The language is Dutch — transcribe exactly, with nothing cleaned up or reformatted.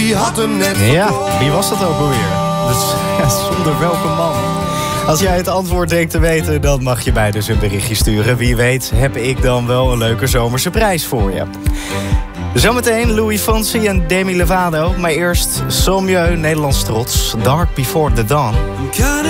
die had hem net Ja, wie was dat ook alweer? Dus, ja, zonder welke man? Als jij het antwoord denkt te weten, dan mag je mij dus een berichtje sturen. Wie weet heb ik dan wel een leuke zomerse prijs voor je. Zometeen Louis Fonsi en Demi Lovato. Maar eerst Sommieu, Nederlands trots. Dark Before the Dawn.